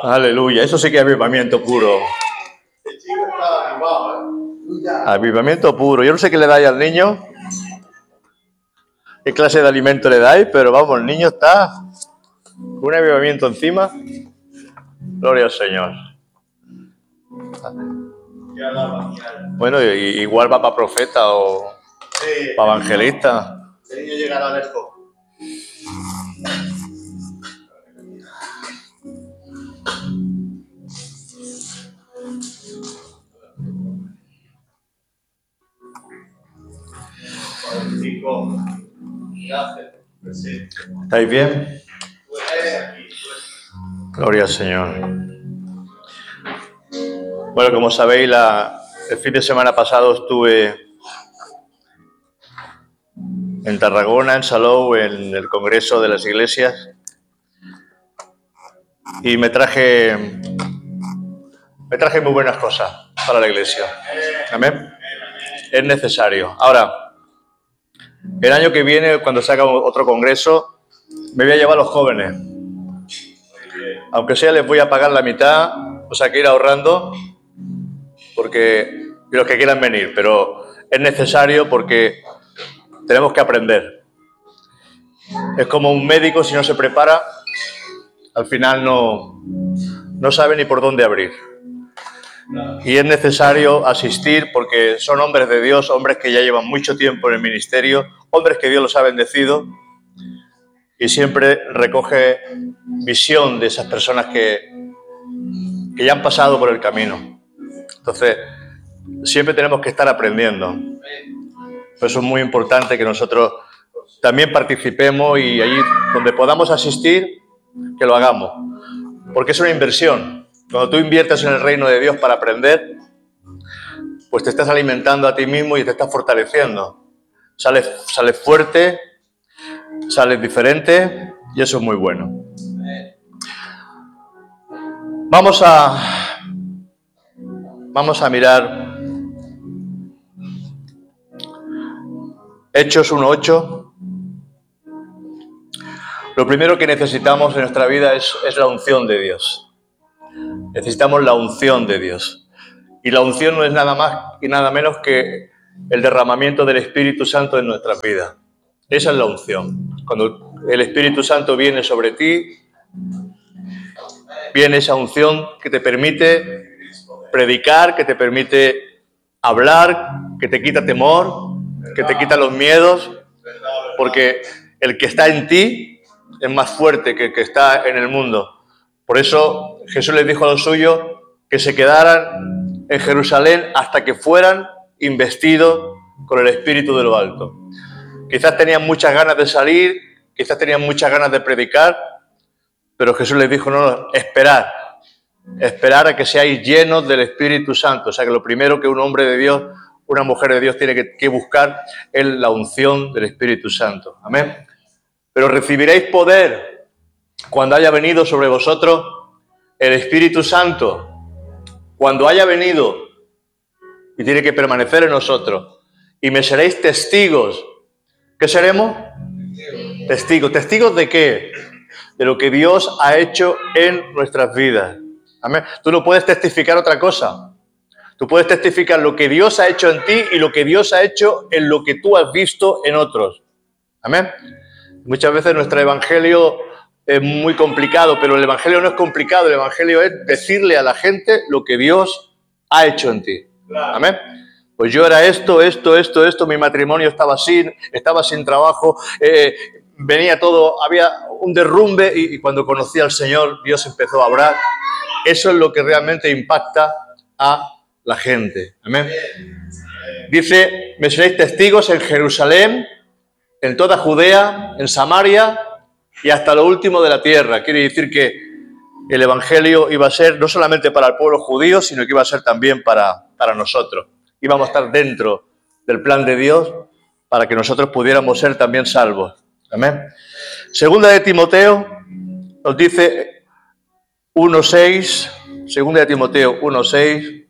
Aleluya, eso sí que es avivamiento puro. El chico estaba avivado, Avivamiento puro. Yo no sé qué le dais al niño, qué clase de alimento le dais, pero vamos, el niño está con un avivamiento encima. Gloria al Señor. Ya hablaba, ya. Bueno, igual va para profeta o Sí, para evangelista. el niño llegará lejos. Chico, gracias. Sí. ¿Estáis bien? Gloria al Señor. Bueno, como sabéis, el fin de semana pasado estuve en Tarragona, en Salou, en el Congreso de las Iglesias, y me traje muy buenas cosas para la Iglesia. Amén. Es necesario. Ahora, el año que viene, cuando se haga otro congreso, me voy a llevar a los jóvenes. Aunque sea, les voy a pagar la mitad, o sea, que ir ahorrando, porque los que quieran venir, pero es necesario porque tenemos que aprender. Es como un médico, si no se prepara, al final no sabe ni por dónde abrir. Y es necesario asistir porque son hombres de Dios, hombres que ya llevan mucho tiempo en el ministerio, hombres que Dios los ha bendecido, y siempre recoge visión de esas personas que ya han pasado por el camino. Entonces, siempre tenemos que estar aprendiendo. Por eso es muy importante que nosotros también participemos y allí donde podamos asistir, que lo hagamos. Porque es una inversión. Cuando tú inviertes en el reino de Dios para aprender, pues te estás alimentando a ti mismo y te estás fortaleciendo. Sales fuerte, sales diferente y eso es muy bueno. Vamos a mirar Hechos 1:8. Lo primero que necesitamos en nuestra vida es la unción de Dios. Necesitamos la unción de Dios. Y la unción no es nada más y nada menos que el derramamiento del Espíritu Santo en nuestras vidas. Esa es la unción. Cuando el Espíritu Santo viene sobre ti, viene esa unción que te permite predicar, que te permite hablar, que te quita temor, que te quita los miedos, porque el que está en ti es más fuerte que el que está en el mundo. Por eso Jesús les dijo a los suyos que se quedaran en Jerusalén hasta que fueran investidos con el Espíritu de lo alto. Quizás tenían muchas ganas de salir, quizás tenían muchas ganas de predicar, pero Jesús les dijo, no, esperar a que seáis llenos del Espíritu Santo. O sea que lo primero que un hombre de Dios, una mujer de Dios tiene que buscar es la unción del Espíritu Santo. Amén. Pero recibiréis poder cuando haya venido sobre vosotros el Espíritu Santo. Cuando haya venido, y tiene que permanecer en nosotros. Y me seréis testigos. ¿Qué seremos? Testigos. ¿Testigos de qué? De lo que Dios ha hecho en nuestras vidas. Amén. Tú no puedes testificar otra cosa. Tú puedes testificar lo que Dios ha hecho en ti y lo que Dios ha hecho en lo que tú has visto en otros. Amén. Muchas veces nuestro evangelio es muy complicado, pero el evangelio no es complicado. El evangelio es decirle a la gente lo que Dios ha hecho en ti. Amén. Pues yo era esto, mi matrimonio estaba sin trabajo, venía todo, había un derrumbe y cuando conocí al Señor, Dios empezó a obrar. Eso es lo que realmente impacta a la gente. Amén. Dice, me seréis testigos en Jerusalén, en toda Judea, en Samaria y hasta lo último de la tierra. Quiere decir que el evangelio iba a ser no solamente para el pueblo judío, sino que iba a ser también para nosotros. Íbamos a estar dentro del plan de Dios para que nosotros pudiéramos ser también salvos. Amén. Segunda de Timoteo nos dice 1:6, segunda de Timoteo 1:6,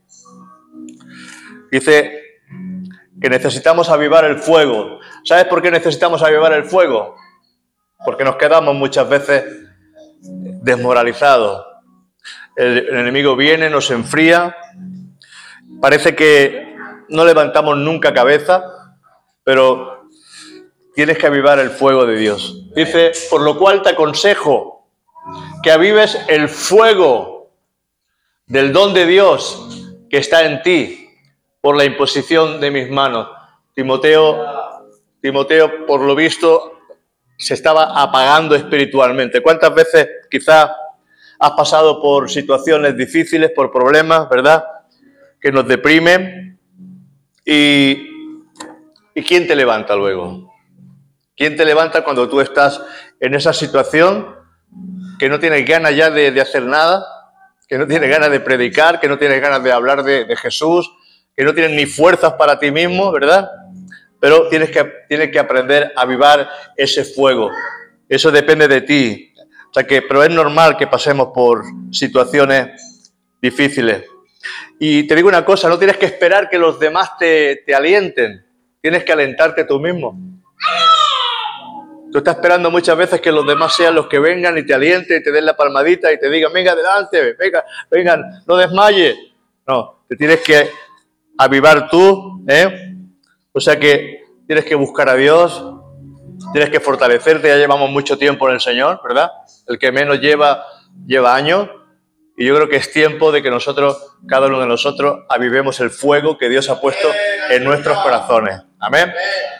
dice que necesitamos avivar el fuego. ¿Sabes por qué necesitamos avivar el fuego? Porque nos quedamos muchas veces desmoralizados. el enemigo viene, nos enfría, parece que no levantamos nunca cabeza, pero tienes que avivar el fuego de Dios. Dice, por lo cual te aconsejo que avives el fuego del don de Dios que está en ti por la imposición de mis manos. Timoteo, por lo visto, se estaba apagando espiritualmente. ¿Cuántas veces quizás has pasado por situaciones difíciles, por problemas, verdad? Que nos deprimen. ¿Y quién te levanta luego? ¿Quién te levanta cuando tú estás en esa situación que no tienes ganas ya de hacer nada, que no tienes ganas de predicar, que no tienes ganas de hablar de Jesús, que no tienes ni fuerzas para ti mismo, ¿verdad? Pero tienes que aprender a avivar ese fuego. Eso depende de ti. O sea pero es normal que pasemos por situaciones difíciles. Y te digo una cosa, no tienes que esperar que los demás te alienten. Tienes que alentarte tú mismo. Tú estás esperando muchas veces que los demás sean los que vengan y te alienten y te den la palmadita y te digan, venga adelante, vengan, no desmayes. No, te tienes que avivar tú, O sea que tienes que buscar a Dios, tienes que fortalecerte. Ya llevamos mucho tiempo en el Señor, ¿verdad? El que menos lleva años. Y yo creo que es tiempo de que nosotros, cada uno de nosotros, avivemos el fuego que Dios ha puesto en nuestros corazones. Amén.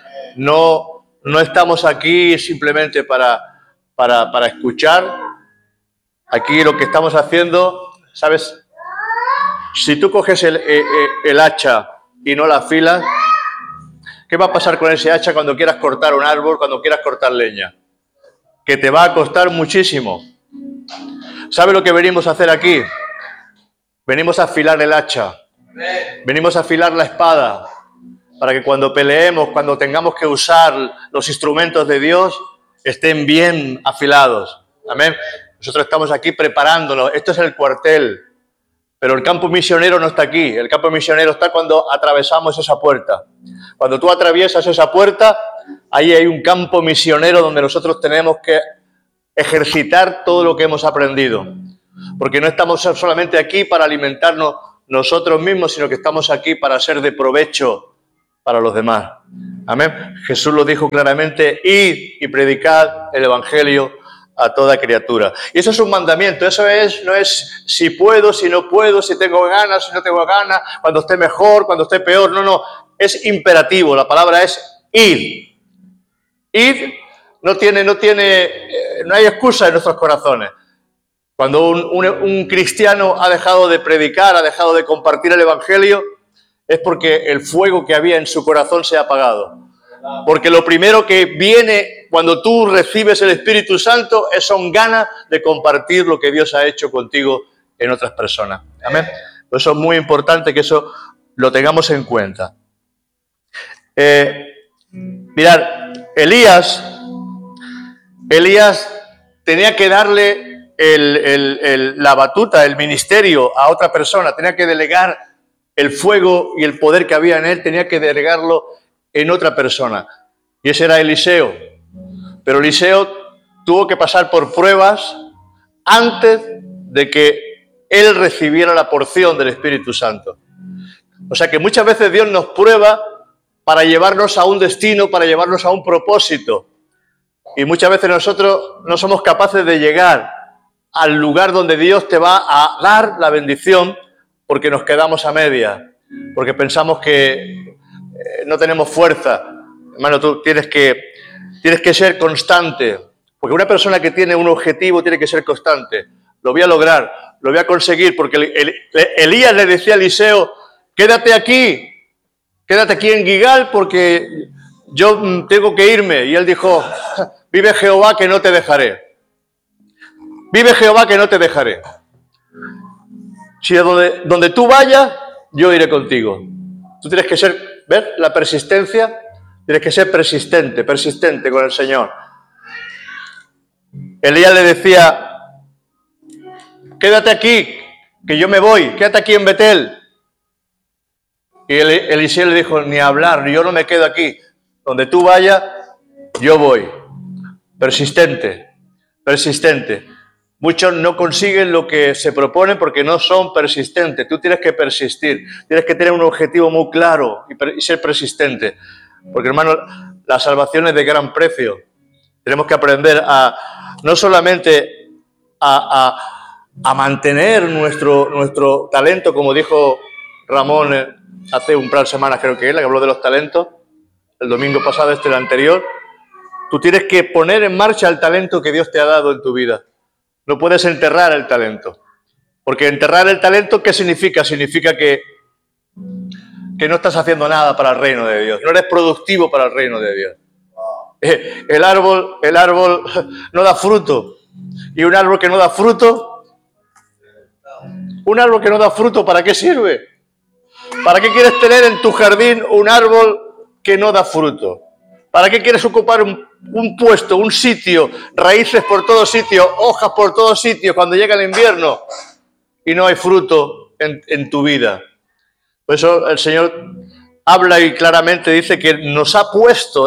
No estamos aquí simplemente para escuchar. Aquí lo que estamos haciendo, ¿sabes? Si tú coges el hacha y no la afilas, ¿qué va a pasar con ese hacha cuando quieras cortar un árbol, cuando quieras cortar leña? Que te va a costar muchísimo. ¿Sabe lo que venimos a hacer aquí? Venimos a afilar el hacha. Venimos a afilar la espada. Para que cuando peleemos, cuando tengamos que usar los instrumentos de Dios, estén bien afilados. Amén. Nosotros estamos aquí preparándonos. Esto es el cuartel. Pero el campo misionero no está aquí. El campo misionero está cuando atravesamos esa puerta. Cuando tú atraviesas esa puerta, ahí hay un campo misionero donde nosotros tenemos que ejercitar todo lo que hemos aprendido. Porque no estamos solamente aquí para alimentarnos nosotros mismos, sino que estamos aquí para ser de provecho para los demás. Amén. Jesús lo dijo claramente, id y predicad el evangelio a toda criatura. Y eso es un mandamiento, no es si puedo, si no puedo, si tengo ganas, si no tengo ganas, cuando esté mejor, cuando esté peor. No, es imperativo, la palabra es id. Id no hay excusa en nuestros corazones. Cuando un cristiano ha dejado de predicar, ha dejado de compartir el evangelio, es porque el fuego que había en su corazón se ha apagado. Porque lo primero que viene cuando tú recibes el Espíritu Santo son ganas de compartir lo que Dios ha hecho contigo en otras personas. Amén. Eso es muy importante que eso lo tengamos en cuenta. Mirad, Elías tenía que darle la batuta, el ministerio a otra persona, tenía que delegar el fuego y el poder que había en él, tenía que delegarlo en otra persona. Y ese era Eliseo. Pero Eliseo tuvo que pasar por pruebas antes de que él recibiera la porción del Espíritu Santo. O sea que muchas veces Dios nos prueba para llevarnos a un destino, para llevarnos a un propósito. Y muchas veces nosotros no somos capaces de llegar al lugar donde Dios te va a dar la bendición porque nos quedamos a media, porque pensamos que no tenemos fuerza. Hermano, tú tienes que ser constante, porque una persona que tiene un objetivo tiene que ser constante. Lo voy a lograr, lo voy a conseguir, porque Elías le decía a Eliseo, quédate aquí en Gilgal porque yo tengo que irme. Y él dijo, vive Jehová que no te dejaré. Vive Jehová que no te dejaré. Si donde tú vayas, yo iré contigo. Tú tienes que ser, ¿ves? La persistencia, tienes que ser persistente con el Señor. Elías le decía, quédate aquí, que yo me voy, quédate aquí en Betel. Y Eliseo le dijo, ni hablar, yo no me quedo aquí. Donde tú vayas, yo voy. Persistente. Muchos no consiguen lo que se proponen porque no son persistentes. Tú tienes que persistir, tienes que tener un objetivo muy claro y ser persistente. Porque, hermano, la salvación es de gran precio. Tenemos que aprender a no solamente a mantener nuestro talento, como dijo Ramón hace un par de semanas, creo que habló de los talentos, el domingo pasado, el anterior. Tú tienes que poner en marcha el talento que Dios te ha dado en tu vida. No puedes enterrar el talento. Porque enterrar el talento, ¿qué significa? Significa que no estás haciendo nada para el reino de Dios. No eres productivo para el reino de Dios. El árbol no da fruto. Y un árbol que no da fruto, ¿para qué sirve? ¿Para qué quieres tener en tu jardín un árbol que no da fruto? ¿Para qué quieres ocupar un puesto, un sitio, raíces por todo sitio, hojas por todo sitio cuando llega el invierno y no hay fruto en tu vida? Por eso el Señor habla y claramente dice que nos ha puesto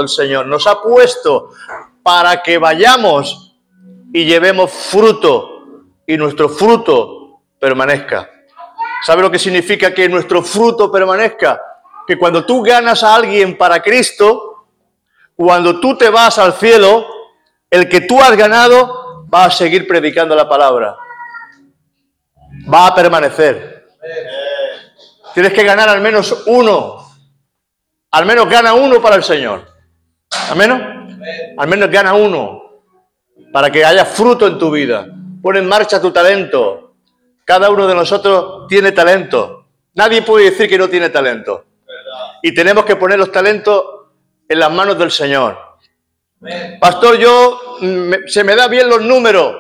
para que vayamos y llevemos fruto y nuestro fruto permanezca. ¿Sabe lo que significa que nuestro fruto permanezca? Que cuando tú ganas a alguien para Cristo, cuando tú te vas al cielo, el que tú has ganado va a seguir predicando la palabra. Va a permanecer. Tienes que ganar al menos uno. Al menos gana uno para el Señor. ¿Amén? Al menos gana uno. Para que haya fruto en tu vida. Pon en marcha tu talento. Cada uno de nosotros tiene talento. Nadie puede decir que no tiene talento. Y tenemos que poner los talentos en las manos del Señor. Pastor, se me da bien los números.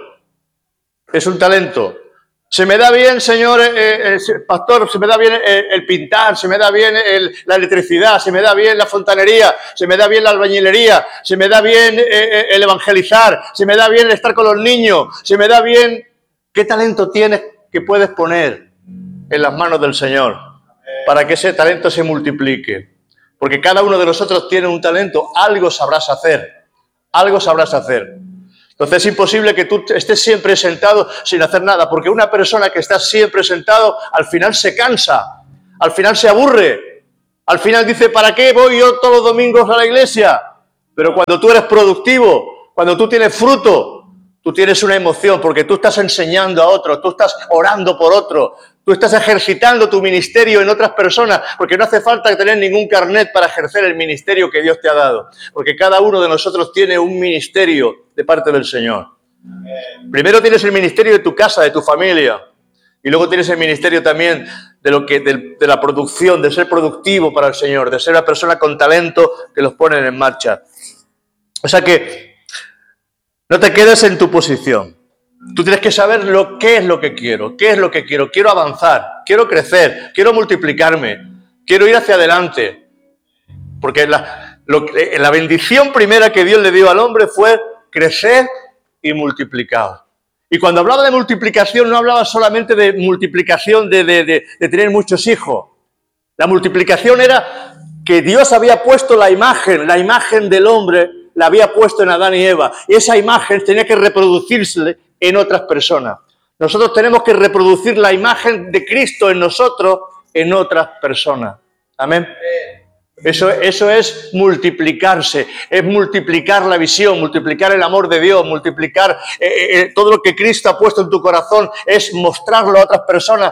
Es un talento. Se me da bien, señor, pastor, se me da bien el pintar, se me da bien la electricidad, se me da bien la fontanería, se me da bien la albañilería, se me da bien el evangelizar, se me da bien el estar con los niños, se me da bien... ¿Qué talento tienes que puedes poner en las manos del Señor para que ese talento se multiplique? Porque cada uno de nosotros tiene un talento, algo sabrás hacer, algo sabrás hacer. Entonces es imposible que tú estés siempre sentado sin hacer nada, porque una persona que está siempre sentado al final se cansa, al final se aburre, al final dice, ¿para qué voy yo todos los domingos a la iglesia? Pero cuando tú eres productivo, cuando tú tienes fruto, tú tienes una emoción porque tú estás enseñando a otros, tú estás orando por otros, tú estás ejercitando tu ministerio en otras personas, porque no hace falta tener ningún carnet para ejercer el ministerio que Dios te ha dado, porque cada uno de nosotros tiene un ministerio de parte del Señor. Primero tienes el ministerio de tu casa, de tu familia, y luego tienes el ministerio también de la producción, de ser productivo para el Señor, de ser una persona con talento que los ponen en marcha. O sea que no te quedes en tu posición. Tú tienes que saber qué es lo que quiero, quiero avanzar, quiero crecer, quiero multiplicarme, quiero ir hacia adelante. Porque la bendición primera que Dios le dio al hombre fue crecer y multiplicar. Y cuando hablaba de multiplicación, no hablaba solamente de multiplicación de tener muchos hijos. La multiplicación era que Dios había puesto la imagen del hombre, la había puesto en Adán y Eva. Y esa imagen tenía que reproducirse en otras personas. Nosotros tenemos que reproducir la imagen de Cristo en nosotros, en otras personas. Amén. Eso es multiplicarse, es multiplicar la visión, multiplicar el amor de Dios, multiplicar todo lo que Cristo ha puesto en tu corazón, es mostrarlo a otras personas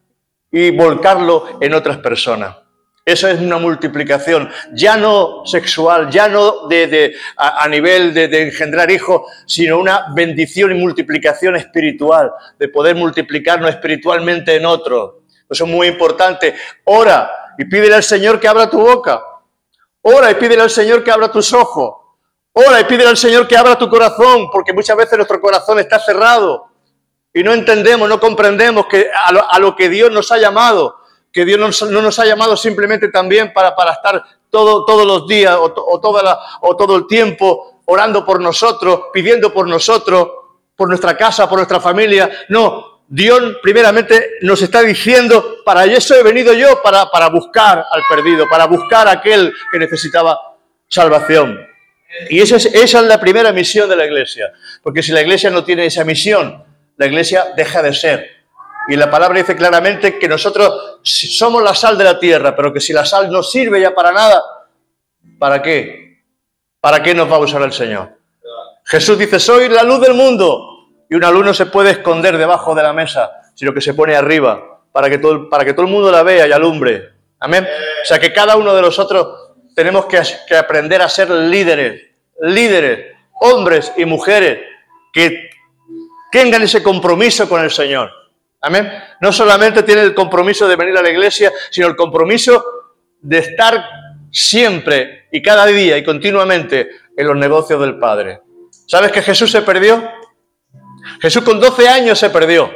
y volcarlo en otras personas. Eso es una multiplicación, ya no sexual, ya no a nivel de engendrar hijos, sino una bendición y multiplicación espiritual, de poder multiplicarnos espiritualmente en otros. Eso es muy importante. Ora y pídele al Señor que abra tu boca. Ora y pídele al Señor que abra tus ojos. Ora y pídele al Señor que abra tu corazón, porque muchas veces nuestro corazón está cerrado y no entendemos, no comprendemos que a lo que Dios nos ha llamado. Que Dios no nos ha llamado simplemente también para estar todos los días o todo el tiempo orando por nosotros, pidiendo por nosotros, por nuestra casa, por nuestra familia. No, Dios primeramente nos está diciendo, para eso he venido yo, para buscar al perdido, para buscar a aquel que necesitaba salvación. Y esa es la primera misión de la iglesia. Porque si la iglesia no tiene esa misión, la iglesia deja de ser. Y la palabra dice claramente que nosotros somos la sal de la tierra, pero que si la sal no sirve ya para nada, ¿para qué? ¿Para qué nos va a usar el Señor? Jesús dice, soy la luz del mundo. Y una luz no se puede esconder debajo de la mesa, sino que se pone arriba, para que todo el mundo la vea y alumbre. Amén. O sea que cada uno de nosotros tenemos que aprender a ser líderes, hombres y mujeres, que tengan ese compromiso con el Señor. Amén. No solamente tienen el compromiso de venir a la iglesia, sino el compromiso de estar siempre y cada día y continuamente en los negocios del Padre. ¿Sabes que Jesús se perdió? Jesús con 12 años se perdió.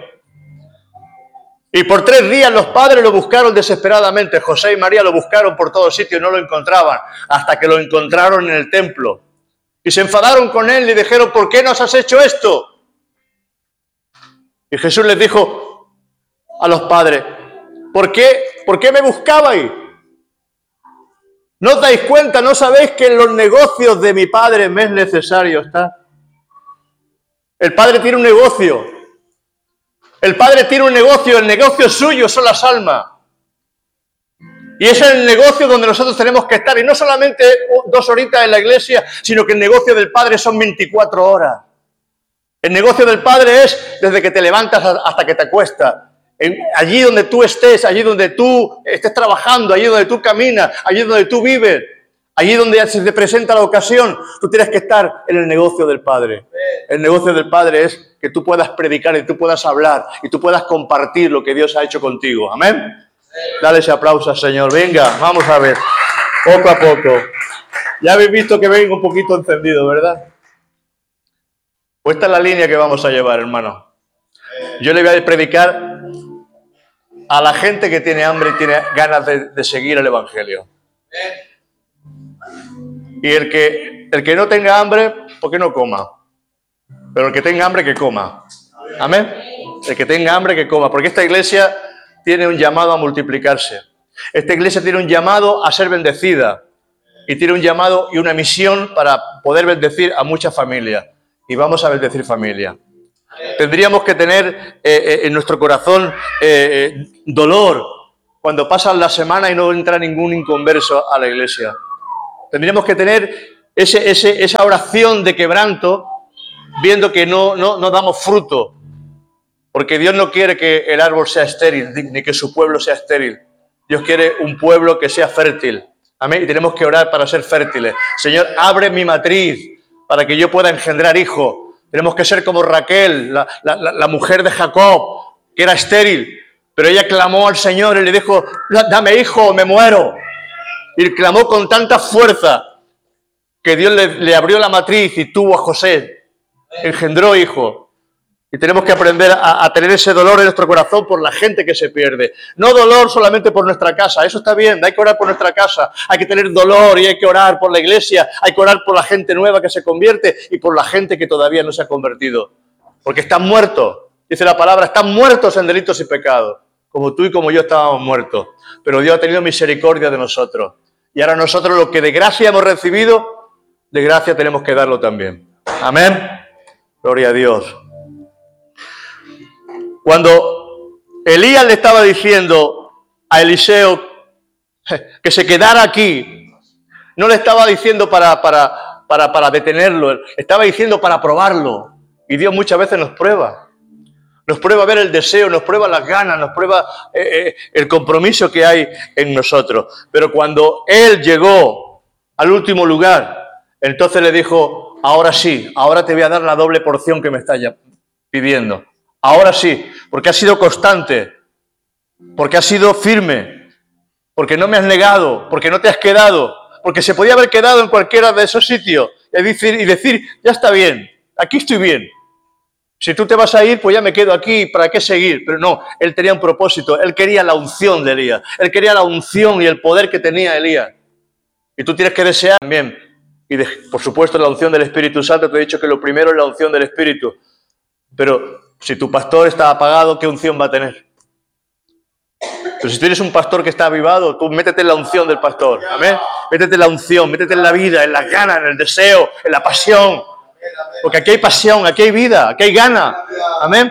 Y por 3 días los padres lo buscaron desesperadamente. José y María lo buscaron por todos sitios y no lo encontraban, hasta que lo encontraron en el templo. Y se enfadaron con él y dijeron, ¿por qué nos has hecho esto? Y Jesús les dijo a los padres, ¿por qué me buscabais? ¿No os dais cuenta? ¿No sabéis que en los negocios de mi Padre me es necesario estar? El Padre tiene un negocio. El Padre tiene un negocio. El negocio suyo son las almas. Y ese es el negocio donde nosotros tenemos que estar. Y no solamente 2 horitas en la iglesia, sino que el negocio del Padre son 24 horas. El negocio del Padre es desde que te levantas hasta que te acuestas. Allí donde tú estés, allí donde tú estés trabajando, allí donde tú caminas, allí donde tú vives, allí donde se te presenta la ocasión, tú tienes que estar en el negocio del Padre. El negocio del Padre es que tú puedas predicar y tú puedas hablar y tú puedas compartir lo que Dios ha hecho contigo. Amén. Dale ese aplauso al Señor. Venga, vamos a ver. Poco a poco. Ya habéis visto que vengo un poquito encendido, ¿verdad? Pues esta es la línea que vamos a llevar, hermano. Yo le voy a predicar a la gente que tiene hambre y tiene ganas de seguir el Evangelio. Y el que no tenga hambre, ¿por qué no coma? Pero el que tenga hambre, que coma. Amén. El que tenga hambre, que coma. Porque esta iglesia tiene un llamado a multiplicarse. Esta iglesia tiene un llamado a ser bendecida. Y tiene un llamado y una misión para poder bendecir a muchas familias. Y vamos a bendecir familias. Tendríamos que tener en nuestro corazón dolor cuando pasan la semana y no entra ningún inconverso a la iglesia. Tendríamos que tener esa oración de quebranto viendo que no damos fruto. Porque Dios no quiere que el árbol sea estéril, ni que su pueblo sea estéril. Dios quiere un pueblo que sea fértil. Amén. Y tenemos que orar para ser fértiles. Señor, abre mi matriz para que yo pueda engendrar hijos. Tenemos que ser como Raquel, la mujer de Jacob, que era estéril. Pero ella clamó al Señor y le dijo, dame hijo o me muero. Y clamó con tanta fuerza que Dios le abrió la matriz y tuvo a José. Engendró hijo. Y tenemos que aprender a tener ese dolor en nuestro corazón por la gente que se pierde. No dolor solamente por nuestra casa, eso está bien, hay que orar por nuestra casa. Hay que tener dolor y hay que orar por la iglesia, hay que orar por la gente nueva que se convierte y por la gente que todavía no se ha convertido. Porque están muertos, dice la palabra, están muertos en delitos y pecados. Como tú y como yo estábamos muertos. Pero Dios ha tenido misericordia de nosotros. Y ahora nosotros lo que de gracia hemos recibido, de gracia tenemos que darlo también. Amén. Gloria a Dios. Cuando Elías le estaba diciendo a Eliseo que se quedara aquí, no le estaba diciendo para detenerlo, le estaba diciendo para probarlo. Y Dios muchas veces nos prueba. Nos prueba ver el deseo, nos prueba las ganas, nos prueba el compromiso que hay en nosotros. Pero cuando él llegó al último lugar, entonces le dijo, ahora sí, ahora te voy a dar la doble porción que me estás pidiendo. Ahora sí, porque has sido constante, porque has sido firme, porque no me has negado, porque no te has quedado, porque se podía haber quedado en cualquiera de esos sitios y decir, ya está bien, aquí estoy bien. Si tú te vas a ir, pues ya me quedo aquí, ¿para qué seguir? Pero no, él tenía un propósito, él quería la unción de Elías, él quería la unción y el poder que tenía Elías. Y tú tienes que desear también, y por supuesto la unción del Espíritu Santo, te he dicho que lo primero es la unción del Espíritu, pero si tu pastor está apagado, ¿qué unción va a tener? Pero si tú eres un pastor que está avivado, tú métete en la unción del pastor, amén. Métete en la unción, métete en la vida, en las ganas, en el deseo, en la pasión. Porque aquí hay pasión, aquí hay vida, aquí hay gana, amén.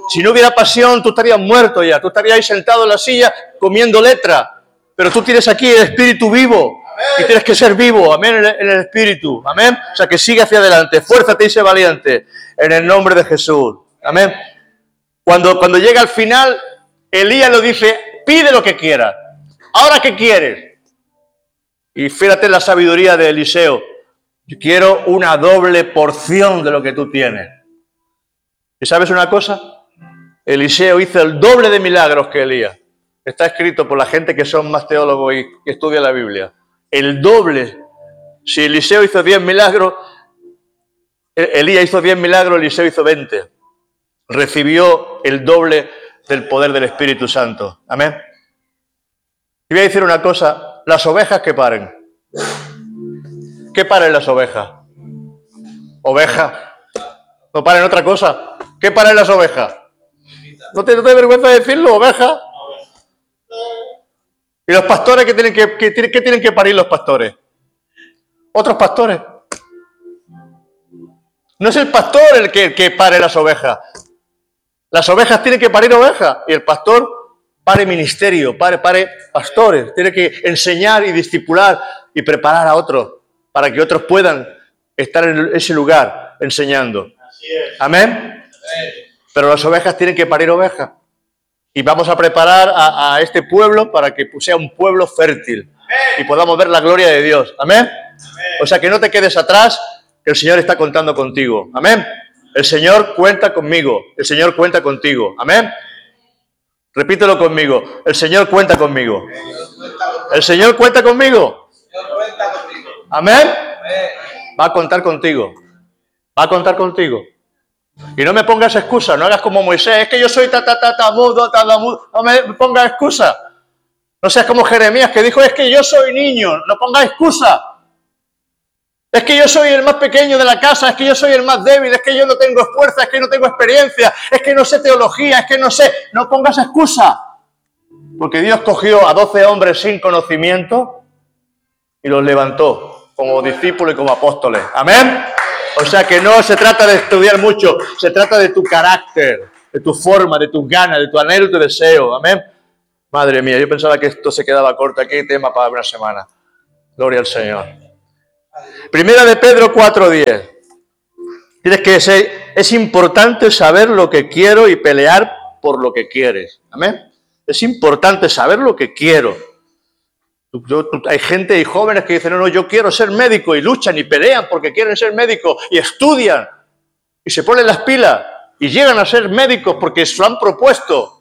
Si no hubiera pasión, tú estarías muerto ya. Tú estarías ahí sentado en la silla comiendo letra. Pero tú tienes aquí el espíritu vivo. Y tienes que ser vivo, amén, en el espíritu. Amén. O sea, que sigue hacia adelante. Fuérzate y sé valiente. En el nombre de Jesús. Amén. Cuando llega al final, Elías lo dice, pide lo que quieras. ¿Ahora qué quieres? Y fíjate en la sabiduría de Eliseo. Yo quiero una doble porción de lo que tú tienes. ¿Y sabes una cosa? Eliseo hizo el doble de milagros que Elías. Está escrito por la gente que son más teólogos y que estudian la Biblia. El doble. Si Eliseo hizo 10 milagros, Elías hizo 10 milagros, Eliseo hizo 20. Recibió el doble del poder del Espíritu Santo. Amén. Y voy a decir una cosa. Las ovejas que paren. ¿Qué paren las ovejas? Ovejas. No paren otra cosa. ¿Qué paren las ovejas? ¿No te vergüenza de decirlo, ovejas? ¿Y los pastores qué tienen que parir los pastores? Otros pastores. No es el pastor el que pare las ovejas. Las ovejas tienen que parir ovejas. Y el pastor pare ministerio, pare pastores. Tiene que enseñar y discipular y preparar a otros para que otros puedan estar en ese lugar enseñando. Amén. Pero las ovejas tienen que parir ovejas. Y vamos a preparar a este pueblo para que sea un pueblo fértil y podamos ver la gloria de Dios. Amén. O sea, que no te quedes atrás, que el Señor está contando contigo. Amén. El Señor cuenta conmigo. El Señor cuenta contigo. Amén. Repítelo conmigo. El Señor cuenta conmigo. El Señor cuenta conmigo. Amén. Va a contar contigo. Va a contar contigo. Y no me pongas excusa, no hagas como Moisés, es que yo soy mudo, no me pongas excusa. No seas como Jeremías que dijo, es que yo soy niño, no pongas excusa. Es que yo soy el más pequeño de la casa, es que yo soy el más débil, es que yo no tengo fuerza, es que no tengo experiencia, es que no sé teología, es que no sé, no pongas excusa. Porque Dios cogió a 12 hombres sin conocimiento y los levantó como discípulos y como apóstoles. Amén. O sea que no se trata de estudiar mucho, se trata de tu carácter, de tu forma, de tus ganas, de tu anhelo y tu deseo. Amén. Madre mía, yo pensaba que esto se quedaba corto. Aquí hay tema para una semana. Gloria al Señor. Primera de Pedro 4:10. Tienes que ser, es importante saber lo que quiero y pelear por lo que quieres. Amén. Es importante saber lo que quiero. Hay gente y jóvenes que dicen, no, yo quiero ser médico, y luchan y pelean porque quieren ser médicos y estudian y se ponen las pilas y llegan a ser médicos porque se lo han propuesto.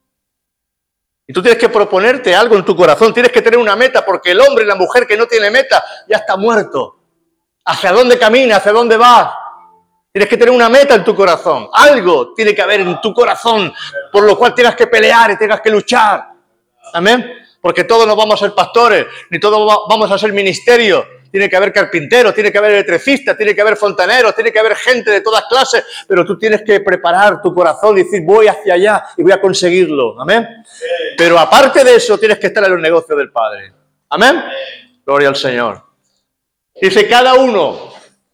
Y tú tienes que proponerte algo en tu corazón, tienes que tener una meta, porque el hombre y la mujer que no tiene meta ya está muerto. ¿Hacia dónde camina? ¿Hacia dónde va? Tienes que tener una meta en tu corazón. Algo tiene que haber en tu corazón por lo cual tengas que pelear y tengas que luchar. Amén. Porque todos no vamos a ser pastores, ni todos vamos a ser ministerios. Tiene que haber carpinteros, tiene que haber electricistas, tiene que haber fontaneros, tiene que haber gente de todas clases. Pero tú tienes que preparar tu corazón y decir, voy hacia allá y voy a conseguirlo. Amén. Pero aparte de eso, tienes que estar en los negocios del Padre. Amén. Gloria al Señor. Dice, cada uno,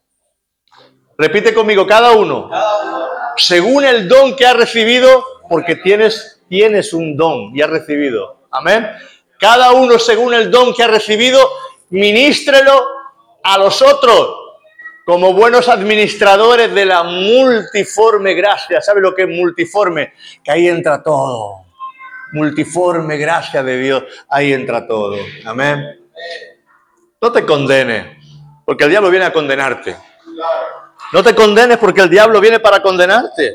repite conmigo, cada uno, según el don que ha recibido, porque tienes un don y has recibido. Amén. Cada uno según el don que ha recibido, ministrelo a los otros como buenos administradores de la multiforme gracia. ¿Sabe lo que es multiforme? Que ahí entra todo. Multiforme gracia de Dios, ahí entra todo. Amén. No te condenes, porque el diablo viene a condenarte. No te condenes porque el diablo viene para condenarte.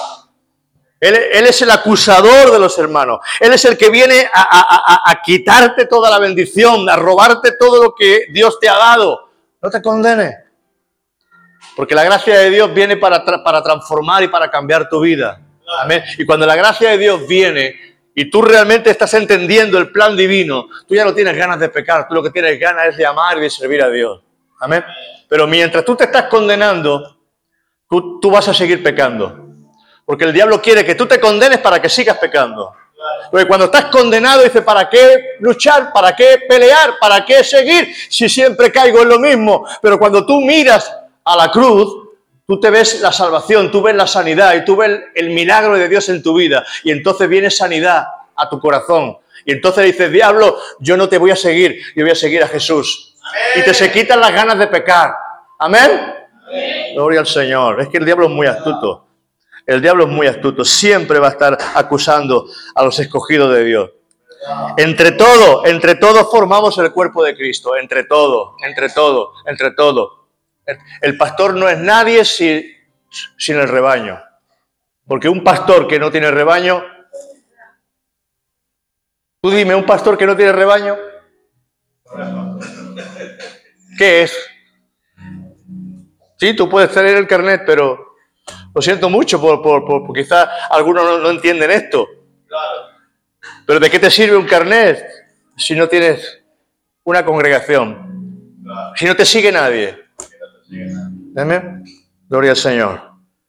Él es el acusador de los hermanos. Él es el que viene a quitarte toda la bendición, a robarte todo lo que Dios te ha dado. No te condenes. Porque la gracia de Dios viene para transformar y para cambiar tu vida. Amén. Y cuando la gracia de Dios viene y tú realmente estás entendiendo el plan divino, tú ya no tienes ganas de pecar. Tú lo que tienes ganas es de amar y de servir a Dios. Amén. Pero mientras tú te estás condenando, tú vas a seguir pecando. Porque el diablo quiere que tú te condenes para que sigas pecando. Porque cuando estás condenado, dice, ¿para qué luchar? ¿Para qué pelear? ¿Para qué seguir? Si siempre caigo en lo mismo. Pero cuando tú miras a la cruz, Tú te ves la salvación, tú ves la sanidad y tú ves el milagro de Dios en tu vida. Y entonces viene sanidad a tu corazón. Y entonces dices, diablo, yo no te voy a seguir, yo voy a seguir a Jesús. Amén. Y te se quitan las ganas de pecar. ¿Amén? Amén. Gloria al Señor. Es que el diablo es muy astuto. El diablo es muy astuto. Siempre va a estar acusando a los escogidos de Dios. Entre todos formamos el cuerpo de Cristo. Entre todo. El pastor no es nadie sin el rebaño. Porque un pastor que no tiene rebaño... Tú dime, un pastor que no tiene rebaño, ¿qué es? Sí, tú puedes tener el carnet, pero lo siento mucho, por quizás algunos no entienden esto. Pero ¿de qué te sirve un carnet si no tienes una congregación? Si no te sigue nadie. ¿Amén? Gloria al Señor.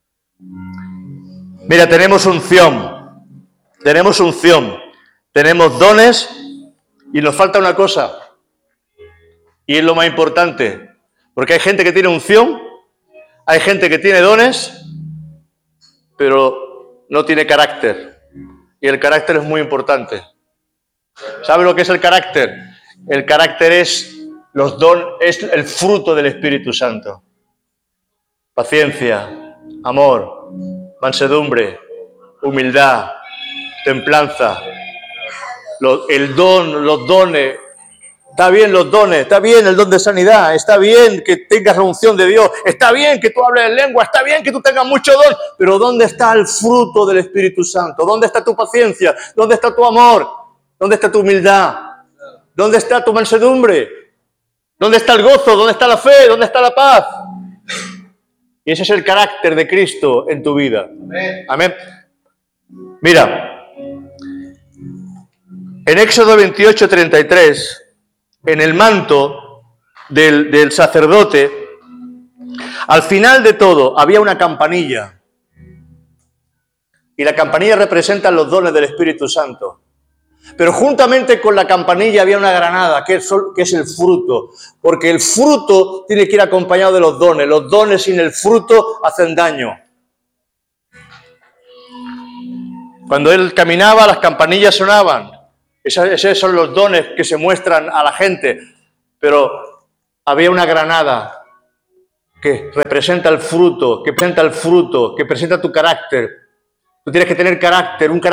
Mira, tenemos unción. Tenemos dones y nos falta una cosa. Y es lo más importante. Porque hay gente que tiene unción, hay gente que tiene dones, pero no tiene carácter. Y el carácter es muy importante. ¿Sabe lo que es el carácter? El carácter es es el fruto del Espíritu Santo. Paciencia, amor, mansedumbre, humildad, templanza. Los dones, está bien los dones, está bien el don de sanidad, está bien que tengas la unción de Dios, está bien que tú hables en lengua, está bien que tú tengas mucho don, pero ¿dónde está el fruto del Espíritu Santo? ¿Dónde está tu paciencia? ¿Dónde está tu amor? ¿Dónde está tu humildad? ¿Dónde está tu mansedumbre? ¿Dónde está el gozo? ¿Dónde está la fe? ¿Dónde está la paz? Y ese es el carácter de Cristo en tu vida. Amén. Mira. En Éxodo 28:33, en el manto del sacerdote, al final de todo había una campanilla. Y la campanilla representa los dones del Espíritu Santo. Pero juntamente con la campanilla había una granada, que es el fruto. Porque el fruto tiene que ir acompañado de los dones. Los dones sin el fruto hacen daño. Cuando él caminaba, las campanillas sonaban. Esos son los dones que se muestran a la gente, pero había una granada que representa el fruto, que presenta tu carácter. Tú tienes que tener carácter, un carácter